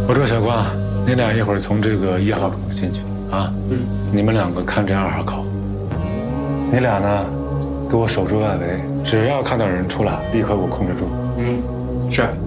我说小光，你俩一会儿从这个1号口进去啊。你们2个看这2号口。你俩呢，给我守住外围，只要看到人出来，立刻给我控制住。 是。